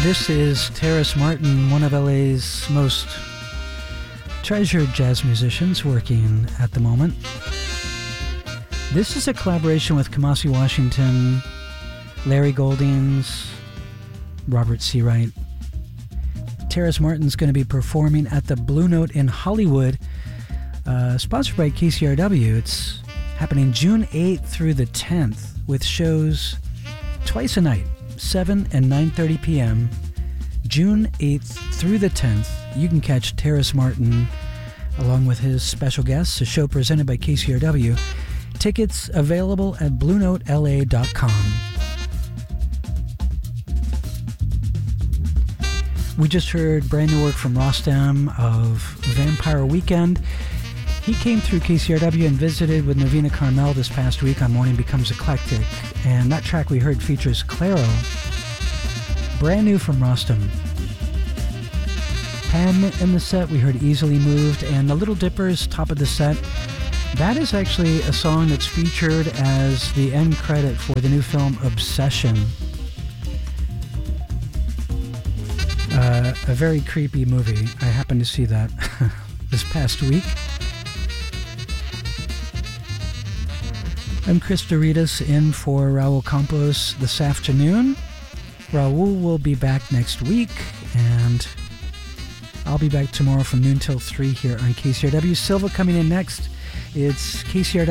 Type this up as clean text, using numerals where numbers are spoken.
This is Terrace Martin, one of LA's most treasured jazz musicians working at the moment. This is a collaboration with Kamasi Washington, Larry Goldings, Robert Seawright. Terrace Martin's going to be performing at the Blue Note in Hollywood, sponsored by KCRW. It's happening June 8th through the 10th with shows twice a night, 7 and 9:30 p.m. June 8th through the 10th. You can catch Terrace Martin along with his special guests, a show presented by KCRW. Tickets available at BlueNoteLA.com. We just heard brand new work from Rostam of Vampire Weekend. He came through KCRW and visited with Novena Carmel this past week on Morning Becomes Eclectic, and that track we heard features Claro, brand new from Rostam. Pen in the set, we heard Easily Moved, and The Little Dippers, top of the set. That is actually a song that's featured as the end credit for the new film Obsession. A very creepy movie. I happened to see that this past week. I'm Chris Doritas in for Raul Campos this afternoon. Raul will be back next week, and I'll be back tomorrow from noon till 3 here on KCRW. Silva coming in next. It's KCRW